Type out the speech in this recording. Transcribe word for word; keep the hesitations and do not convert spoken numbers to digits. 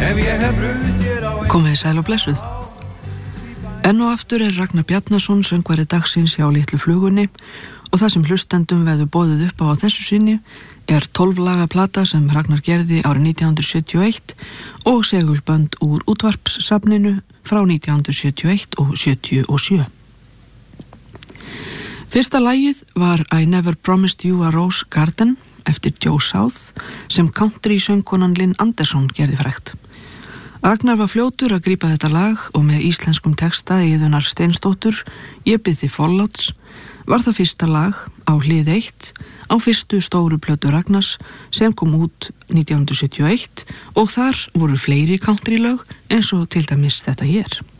Komið sæl og blessuð. Enn og aftur er Ragnar Bjarnason söngvari dagsins hjá Litlu flugunni og það sem hlustendum verður boðið upp á á þessu sinni er tólf laga plata sem Ragnar gerði árið nítján hundruð sjötíu og eitt og segulbönd úr útvarpssafninu frá nítján hundruð sjötíu og eitt og sjötíu og sjö. Fyrsta lagið var I Never Promised You a Rose Garden eftir Joe South sem country söngkonan Lynn Anderson gerði frægt. Ragnar var fljótur að grípa þetta lag og með íslenskum texta Iðunar Steinsdóttur, Ég bið þig forláts, var það fyrsta lag á hlið eitt á fyrstu stóru plötu Ragnars sem kom út nítján hundruð sjötíu og eitt og þar voru fleiri countrylög eins og til dæmis þetta hér.